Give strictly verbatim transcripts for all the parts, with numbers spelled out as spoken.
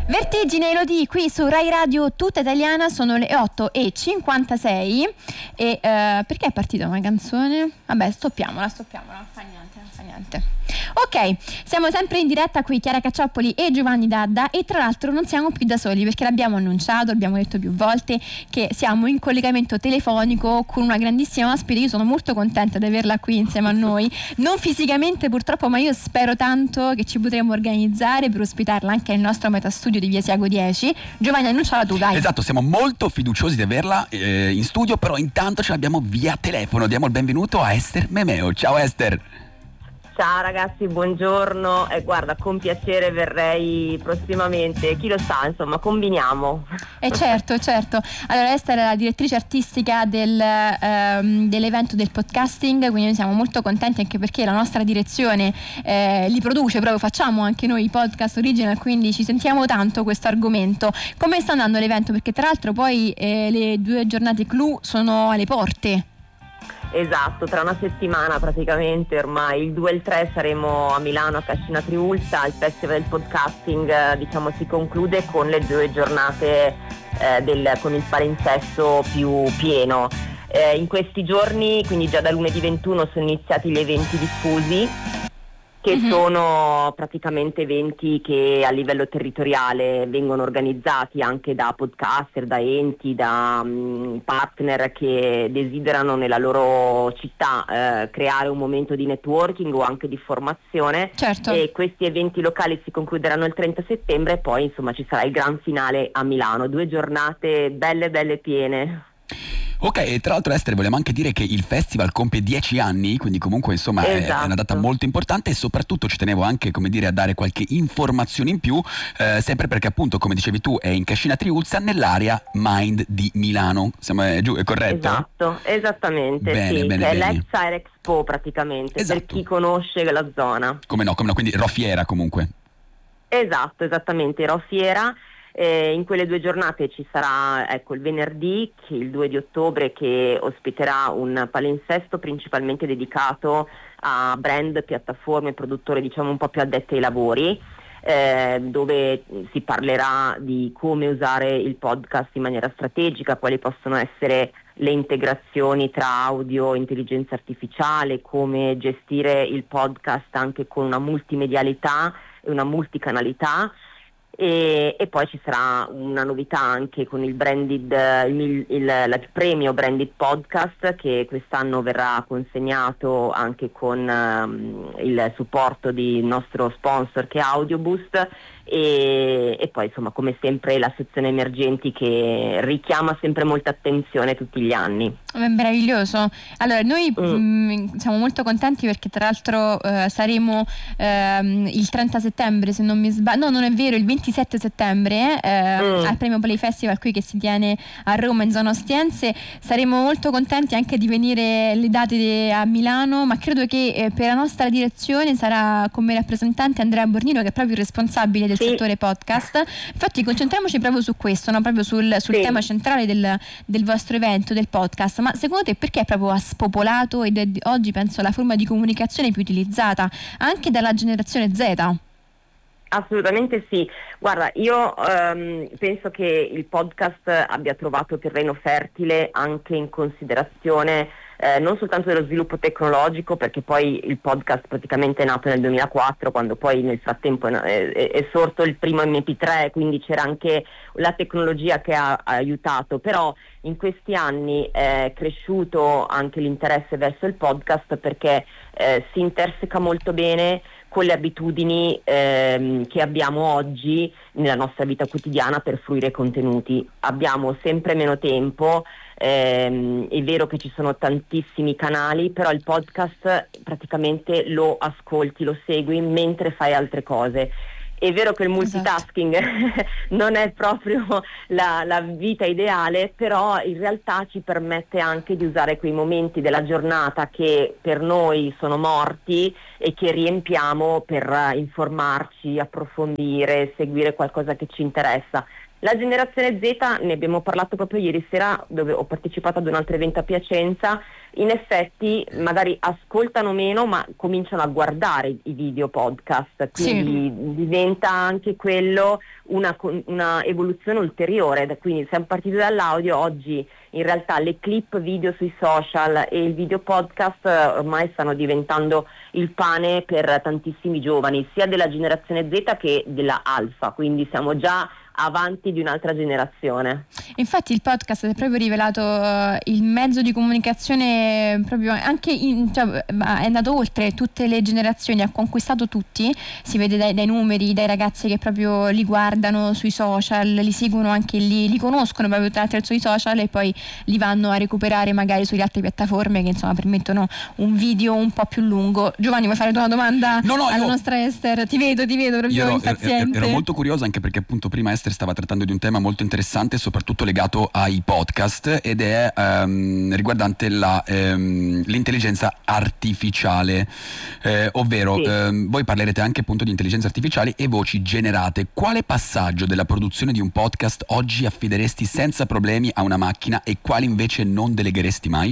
Vertigine Elodie qui su Rai Radio Tutta Italiana, sono le otto e cinquantasei e uh, perché è partita una canzone? Vabbè, stoppiamola, stoppiamola, non fa niente, non fa niente. Ok, siamo sempre in diretta qui, Chiara Cacciopoli e Giovanni Dadda, e tra l'altro non siamo più da soli perché l'abbiamo annunciato, l'abbiamo detto più volte che siamo in collegamento telefonico con una grandissima ospite. Io sono molto contenta di averla qui insieme a noi, non fisicamente purtroppo, ma io spero tanto che ci potremo organizzare per ospitarla anche nel nostro metastudio di Via Siago dieci. Giovanni, annunciala tu, dai. Esatto, siamo molto fiduciosi di averla eh, in studio, però intanto ce l'abbiamo via telefono. Diamo il benvenuto a Ester Memeo. Ciao Ester. Ciao ragazzi, buongiorno, e eh, guarda, con piacere verrei prossimamente, chi lo sa, insomma, combiniamo. Eh certo, certo. Allora, Esther è la direttrice artistica del, ehm, dell'evento del podcasting, quindi noi siamo molto contenti anche perché la nostra direzione eh, li produce, proprio facciamo anche noi i podcast original, quindi ci sentiamo tanto questo argomento. Come sta andando l'evento? Perché tra l'altro poi eh, le due giornate clou sono alle porte. Esatto, tra una settimana praticamente ormai, il due e il tre saremo a Milano a Cascina Triulza. Il Festival del Podcasting eh, diciamo si conclude con le due giornate eh, del, con il palinsesto più pieno. Eh, in questi giorni, quindi già da lunedì ventuno, sono iniziati gli eventi diffusi, che mm-hmm. sono praticamente eventi che a livello territoriale vengono organizzati anche da podcaster, da enti, da um, partner che desiderano nella loro città eh, creare un momento di networking o anche di formazione. Certo. E questi eventi locali si concluderanno il trenta settembre e poi insomma ci sarà il gran finale a Milano, due giornate belle belle piene. Ok, e tra l'altro Esther, vogliamo anche dire che il festival compie dieci anni, quindi comunque insomma esatto. è una data molto importante, e soprattutto ci tenevo anche, come dire, a dare qualche informazione in più, eh, sempre perché appunto, come dicevi tu, è in Cascina Triulza, nell'area Mind di Milano. Siamo, è, giù, è corretto? Esatto, esattamente, bene, sì, bene, che è bene. l'ex Aerexpo praticamente, Esatto. per chi conosce la zona. Come no, come no, quindi Roffiera comunque. Esatto, esattamente, Roffiera. Eh, in quelle due giornate ci sarà, ecco, il venerdì, che il due di ottobre, che ospiterà un palinsesto principalmente dedicato a brand, piattaforme, produttori diciamo un po' più addetti ai lavori, eh, dove si parlerà di come usare il podcast in maniera strategica, quali possono essere le integrazioni tra audio e intelligenza artificiale, come gestire il podcast anche con una multimedialità e una multicanalità. E, e poi ci sarà una novità anche con il branded, il, il, il premio Branded Podcast, che quest'anno verrà consegnato anche con um, il supporto del nostro sponsor che è Audioboost, e, e poi insomma come sempre la sezione emergenti che richiama sempre molta attenzione tutti gli anni. Meraviglioso. Allora noi mm. mh, siamo molto contenti perché tra l'altro eh, saremo ehm, il trenta settembre, se non mi sbaglio, no non è vero, il ventisette settembre eh, mm. al Premio Play Festival qui che si tiene a Roma in zona Ostiense. Saremo molto contenti anche di venire le date de, a Milano, ma credo che eh, per la nostra direzione sarà come rappresentante Andrea Bornino, che è proprio il responsabile del sì. settore podcast. Infatti concentriamoci proprio su questo, no? Proprio sul, sul sì. tema centrale del, del vostro evento, del podcast. Ma secondo te perché è proprio ha spopolato ed è oggi penso la forma di comunicazione più utilizzata anche dalla generazione Z? Assolutamente sì, guarda, io ehm, penso che il podcast abbia trovato terreno fertile anche in considerazione eh, non soltanto dello sviluppo tecnologico, perché poi il podcast praticamente è nato nel duemilaquattro, quando poi nel frattempo è, è, è sorto il primo emme pi tre, quindi c'era anche la tecnologia che ha, ha aiutato, però in questi anni è cresciuto anche l'interesse verso il podcast perché eh, si interseca molto bene con le abitudini ehm, che abbiamo oggi nella nostra vita quotidiana per fruire contenuti. Abbiamo sempre meno tempo, ehm, è vero che ci sono tantissimi canali, però il podcast praticamente lo ascolti, lo segui mentre fai altre cose. È vero che il multitasking esatto. non è proprio la, la vita ideale, però in realtà ci permette anche di usare quei momenti della giornata che per noi sono morti e che riempiamo per informarci, approfondire, seguire qualcosa che ci interessa. La generazione Z, ne abbiamo parlato proprio ieri sera, dove ho partecipato ad un altro evento a Piacenza, in effetti magari ascoltano meno ma cominciano a guardare i video podcast, quindi sì. diventa anche quello una, una evoluzione ulteriore, quindi siamo partiti dall'audio, oggi in realtà le clip video sui social e il video podcast ormai stanno diventando il pane per tantissimi giovani, sia della generazione Z che della Alfa, quindi siamo già avanti di un'altra generazione. Infatti il podcast è proprio rivelato uh, il mezzo di comunicazione proprio anche in, cioè, è andato oltre tutte le generazioni, ha conquistato tutti, si vede dai, dai numeri, dai ragazzi che proprio li guardano sui social, li seguono anche lì, li conoscono proprio attraverso i social e poi li vanno a recuperare magari sulle altre piattaforme che insomma permettono un video un po' più lungo. Giovanni, vuoi fare una domanda no, no, alla io... nostra Esther? Ti vedo, ti vedo proprio ero, impaziente. Ero, ero molto curiosa anche perché appunto prima Esther stava trattando di un tema molto interessante, soprattutto legato ai podcast, ed è um, riguardante la, um, l'intelligenza artificiale, eh, ovvero sì. um, voi parlerete anche appunto di intelligenza artificiale e voci generate. Quale passaggio della produzione di un podcast oggi affideresti senza problemi a una macchina e quali invece non delegheresti mai?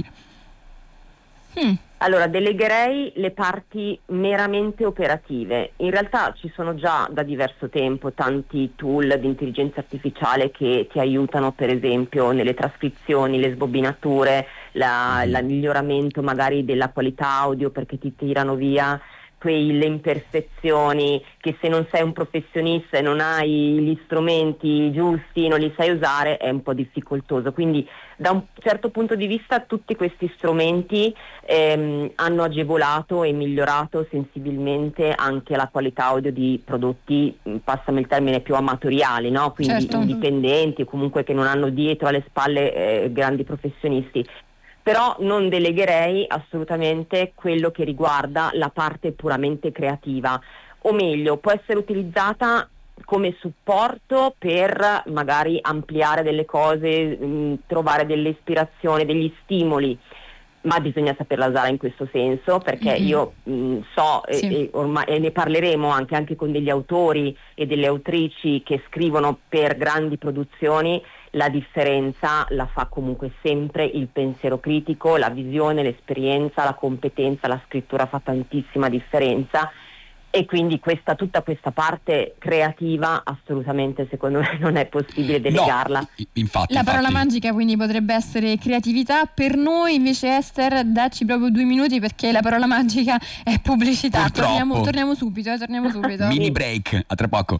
Hmm. Allora, delegherei le parti meramente operative. In realtà ci sono già da diverso tempo tanti tool di intelligenza artificiale che ti aiutano, per esempio, nelle trascrizioni, le sbobinature, la, il miglioramento magari della qualità audio, perché ti tirano via quelle imperfezioni che se non sei un professionista e non hai gli strumenti giusti, non li sai usare, è un po' difficoltoso. Quindi da un certo punto di vista tutti questi strumenti ehm, hanno agevolato e migliorato sensibilmente anche la qualità audio di prodotti, passami il termine, più amatoriali, no? Quindi certo. indipendenti o comunque che non hanno dietro alle spalle eh, grandi professionisti. Però non delegherei assolutamente quello che riguarda la parte puramente creativa, o meglio, può essere utilizzata come supporto per magari ampliare delle cose, mh, trovare delle ispirazioni, degli stimoli, ma bisogna saperla usare in questo senso, perché mm-hmm. io mh, so sì. e, e, ormai, e ne parleremo anche, anche con degli autori e delle autrici che scrivono per grandi produzioni. La differenza la fa comunque sempre il pensiero critico, la visione, l'esperienza, la competenza, la scrittura fa tantissima differenza, e quindi questa, tutta questa parte creativa assolutamente secondo me non è possibile delegarla. No, infatti, la parola infatti. magica quindi potrebbe essere creatività. Per noi invece, Esther, dacci proprio due minuti perché la parola magica è pubblicità. Torniamo, torniamo subito, eh, torniamo subito. Mini break, a tra poco.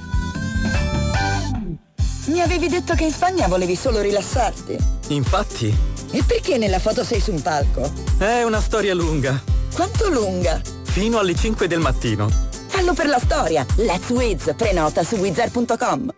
Mi avevi detto che in Spagna volevi solo rilassarti. Infatti. E perché nella foto sei su un palco? È una storia lunga. Quanto lunga? Fino alle cinque del mattino. Fallo per la storia. Let's Wiz. Prenota su wizard punto com.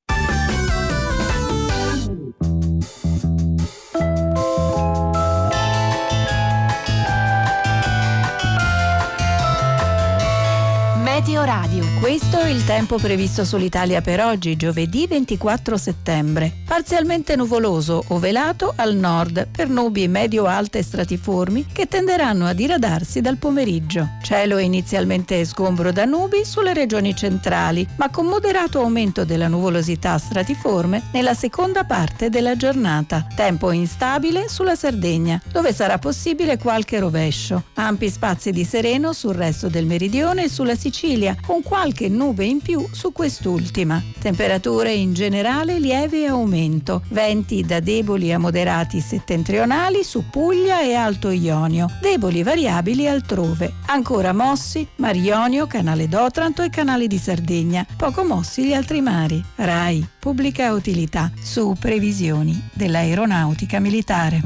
Meteo Radio. Questo è il tempo previsto sull'Italia per oggi, giovedì ventiquattro settembre. Parzialmente nuvoloso o velato al nord, per nubi medio-alte stratiformi che tenderanno a diradarsi dal pomeriggio. Cielo inizialmente sgombro da nubi sulle regioni centrali, ma con moderato aumento della nuvolosità stratiforme nella seconda parte della giornata. Tempo instabile sulla Sardegna, dove sarà possibile qualche rovescio. Ampi spazi di sereno sul resto del meridione e sulla Sicilia, con qualche nube in più su quest'ultima. Temperature in generale lieve aumento. Venti da deboli a moderati settentrionali su Puglia e Alto Ionio, deboli variabili altrove. Ancora mossi Mar Ionio, Canale d'Otranto e Canale di Sardegna. Poco mossi gli altri mari. RAI, pubblica utilità, su previsioni dell'aeronautica militare.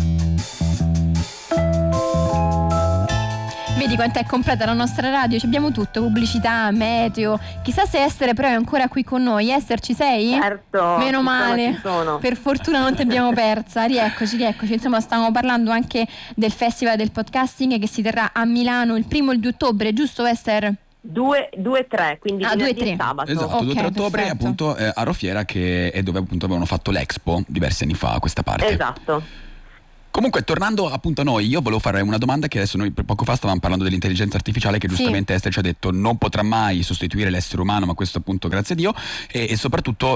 Vedi quanto è completa la nostra radio, ci abbiamo tutto, pubblicità, meteo. Chissà se Esther però è ancora qui con noi. Esther, ci sei? Certo. Meno ci male. Sono, ci sono. Per fortuna non ti abbiamo persa. Rieccoci, rieccoci. Insomma, stavamo parlando anche del Festival del Podcasting che si terrà a Milano il primo e il due ottobre, giusto Esther? due e tre, quindi ah, venerdì e sabato. Esatto, okay, due e tre ottobre perfetto. appunto eh, a Rofiera, che è dove appunto avevano fatto l'Expo diversi anni fa, questa parte. Esatto. Comunque, tornando appunto a noi, io volevo fare una domanda che adesso noi poco fa stavamo parlando dell'intelligenza artificiale, che giustamente sì. Esther ci ha detto non potrà mai sostituire l'essere umano, ma questo appunto grazie a Dio, e, e soprattutto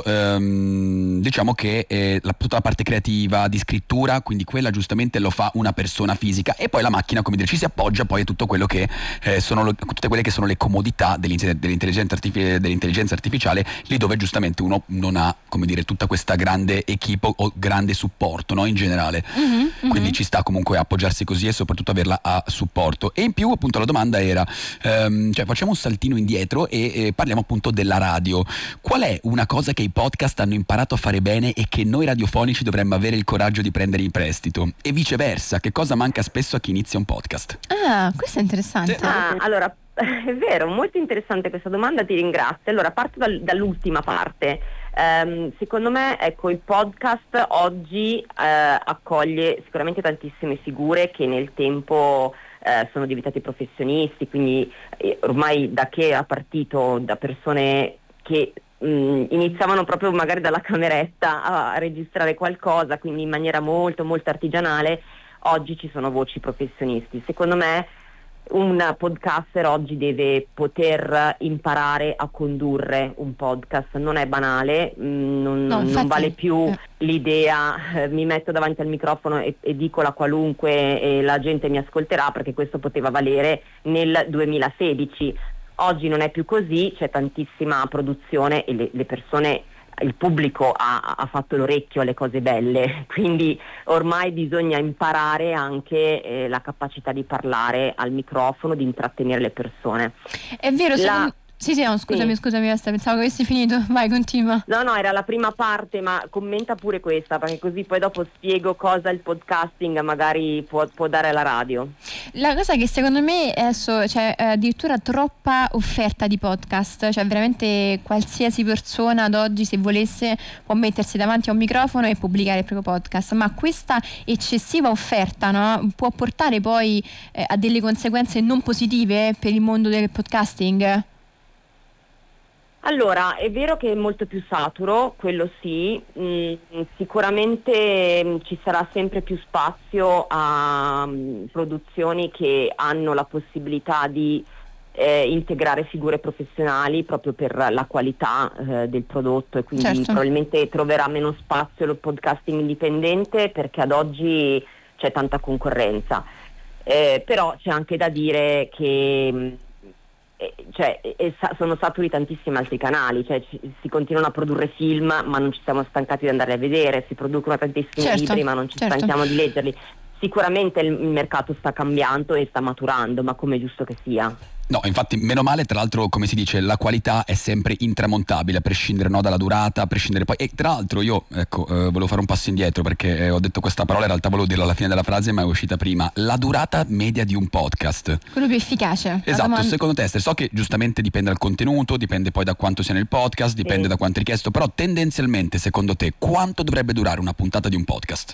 ehm, diciamo che eh, la, tutta la parte creativa, di scrittura, quindi quella giustamente lo fa una persona fisica, e poi la macchina, come dire, ci si appoggia poi a tutto quello che eh, sono lo, tutte quelle che sono le comodità dell'intelligenza, artific- dell'intelligenza artificiale, lì dove giustamente uno non ha, come dire, tutta questa grande equipe o grande supporto, no, in generale. Mm-hmm. Quindi mm-hmm. ci sta comunque appoggiarsi così e soprattutto averla a supporto. E in più appunto la domanda era ehm, cioè facciamo un saltino indietro e, e parliamo appunto della radio. Qual è una cosa che i podcast hanno imparato a fare bene e che noi radiofonici dovremmo avere il coraggio di prendere in prestito? E viceversa, che cosa manca spesso a chi inizia un podcast? Ah, questo è interessante. Ah, allora, è vero, molto interessante questa domanda, ti ringrazio. Allora, parto dal, dall'ultima parte. Um, secondo me, ecco, il podcast oggi uh, accoglie sicuramente tantissime figure che nel tempo uh, sono diventati professionisti, quindi eh, ormai da che era partito da persone che mh, iniziavano proprio magari dalla cameretta a, a registrare qualcosa, quindi in maniera molto molto artigianale, oggi ci sono voci professionisti. Secondo me un podcaster oggi deve poter imparare a condurre un podcast, non è banale, mh, non, no, non vale più eh. l'idea eh, mi metto davanti al microfono e, e dico la qualunque e la gente mi ascolterà, perché questo poteva valere nel duemilasedici. Oggi non è più così, c'è tantissima produzione e le, le persone, il pubblico ha, ha fatto l'orecchio alle cose belle, quindi ormai bisogna imparare anche eh, la capacità di parlare al microfono, di intrattenere le persone. È vero, la... secondo... Sì, sì, no, scusami, sì. scusami, Esther, pensavo che avessi finito. Vai, continua. No, no, era la prima parte, ma commenta pure questa, perché così poi dopo spiego cosa il podcasting magari può, può dare alla radio. La cosa che secondo me adesso c'è cioè, addirittura troppa offerta di podcast, cioè veramente qualsiasi persona ad oggi, se volesse, può mettersi davanti a un microfono e pubblicare il proprio podcast, ma questa eccessiva offerta, no, può portare poi eh, a delle conseguenze non positive per il mondo del podcasting? Allora, è vero che è molto più saturo, quello sì, mm, sicuramente mm, ci sarà sempre più spazio a mm, produzioni che hanno la possibilità di eh, integrare figure professionali proprio per la qualità eh, del prodotto, e quindi certo. probabilmente troverà meno spazio il podcasting indipendente, perché ad oggi c'è tanta concorrenza. Eh, però c'è anche da dire che... Mm, Eh, cioè, eh, sono saturi tantissimi altri canali, cioè ci, si continuano a produrre film ma non ci siamo stancati di andare a vedere, si producono tantissimi certo, libri ma non ci certo. stanchiamo di leggerli. Sicuramente il, il mercato sta cambiando e sta maturando, ma come è giusto che sia. No, infatti meno male, tra l'altro, come si dice, la qualità è sempre intramontabile, a prescindere, no, dalla durata, a prescindere poi. E tra l'altro io, ecco, eh, volevo fare un passo indietro, perché eh, ho detto questa parola, in realtà volevo dirla alla fine della frase ma è uscita prima. La durata media di un podcast. Quello più efficace. Esatto, secondo te, Esther, so che giustamente dipende dal contenuto, dipende poi da quanto sia nel podcast, dipende sì. da quanto è richiesto, però tendenzialmente, secondo te, quanto dovrebbe durare una puntata di un podcast?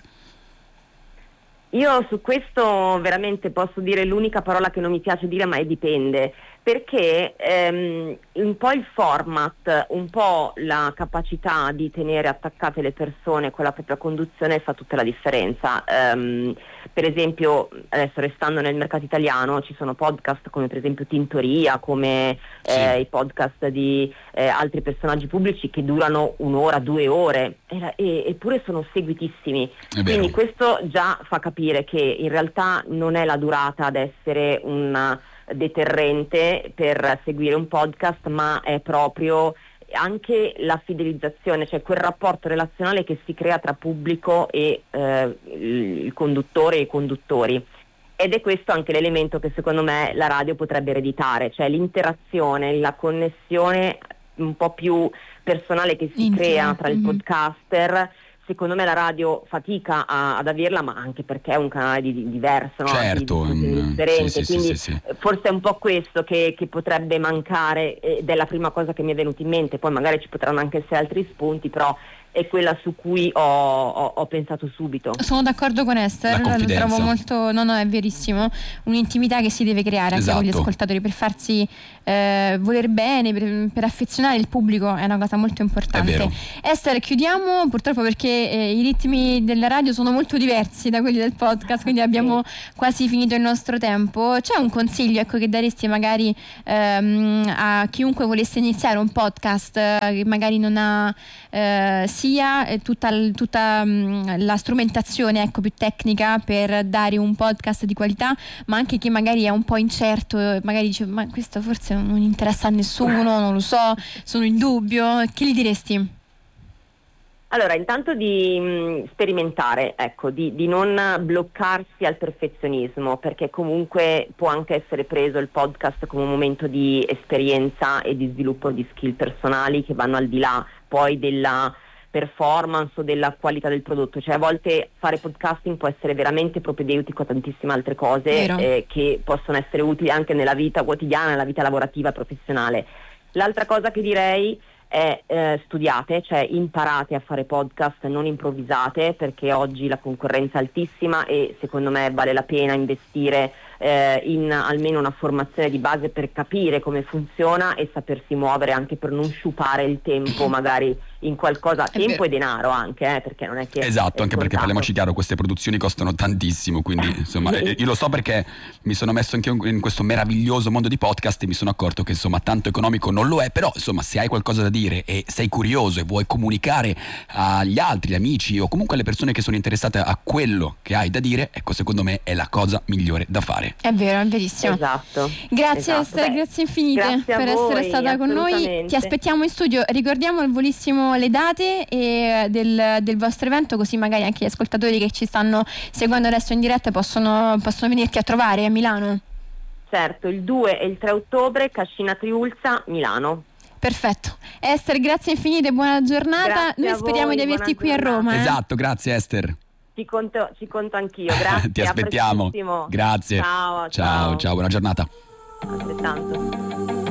Io su questo veramente posso dire l'unica parola che non mi piace dire, ma è dipende, perché ehm, un po' il format, un po' la capacità di tenere attaccate le persone con la propria conduzione fa tutta la differenza. Um, per esempio, adesso restando nel mercato italiano, ci sono podcast come per esempio Tintoria, come sì. eh, i podcast di eh, altri personaggi pubblici che durano un'ora, due ore, e, e, eppure sono seguitissimi. Quindi questo già fa capire che in realtà non è la durata ad essere un deterrente per seguire un podcast, ma è proprio anche la fidelizzazione, cioè quel rapporto relazionale che si crea tra pubblico e eh, il conduttore e i conduttori. Ed è questo anche l'elemento che secondo me la radio potrebbe ereditare, cioè l'interazione, la connessione un po' più personale che si Intima. crea tra il mm-hmm. podcaster. Secondo me la radio fatica a, ad averla, ma anche perché è un canale di, di diverso, no? Certo, di, di, di differente, sì, sì, quindi sì, sì, sì. forse è un po' questo che, che potrebbe mancare, ed è la prima cosa che mi è venuta in mente. Poi magari ci potranno anche essere altri spunti, però è quella su cui ho, ho, ho pensato subito. Sono d'accordo con Esther, lo trovo molto, no no è verissimo, un'intimità che si deve creare anche esatto. con gli ascoltatori per farsi eh, voler bene, per, per affezionare il pubblico, è una cosa molto importante. Esther, chiudiamo purtroppo perché eh, i ritmi della radio sono molto diversi da quelli del podcast, quindi abbiamo sì. quasi finito il nostro tempo. C'è un consiglio, ecco, che daresti magari ehm, a chiunque volesse iniziare un podcast eh, che magari non ha eh, sia tutta, tutta mh, la strumentazione, ecco, più tecnica per dare un podcast di qualità, ma anche chi magari è un po' incerto, magari dice ma questo forse non interessa a nessuno, non lo so, sono in dubbio, che gli diresti? Allora, intanto di mh, sperimentare, ecco, di, di non bloccarsi al perfezionismo, perché comunque può anche essere preso il podcast come un momento di esperienza e di sviluppo di skill personali che vanno al di là poi della performance o della qualità del prodotto. Cioè a volte fare podcasting può essere veramente propedeutico a tantissime altre cose eh, che possono essere utili anche nella vita quotidiana, nella vita lavorativa e professionale. L'altra cosa che direi è eh, studiate, cioè imparate a fare podcast, non improvvisate, perché oggi la concorrenza è altissima e secondo me vale la pena investire eh, in almeno una formazione di base per capire come funziona e sapersi muovere, anche per non sciupare il tempo magari in qualcosa, è tempo vero. E denaro anche, eh, perché non è che esatto, anche perché parliamoci chiaro, queste produzioni costano tantissimo, quindi insomma io lo so perché mi sono messo anche in questo meraviglioso mondo di podcast e mi sono accorto che insomma tanto economico non lo è, però insomma se hai qualcosa da dire e sei curioso e vuoi comunicare agli altri, amici o comunque alle persone che sono interessate a quello che hai da dire, ecco, secondo me è la cosa migliore da fare. È vero, è verissimo. Esatto. Grazie esatto. Esther, Beh, grazie infinite grazie per voi, essere stata con noi. Ti aspettiamo in studio, ricordiamo al volissimo le date e del, del vostro evento, così magari anche gli ascoltatori che ci stanno seguendo adesso in diretta possono, possono venirti a trovare a Milano. Certo, il due e il tre ottobre, Cascina Triulza, Milano. Perfetto. Esther, grazie infinite, buona giornata. Grazie noi speriamo voi, di averti qui giornata. a Roma. Eh? Esatto, grazie Esther. Ci conto, ci conto anch'io, grazie. Ti aspettiamo. Grazie. Ciao, ciao, ciao, ciao, buona giornata. Altrettanto.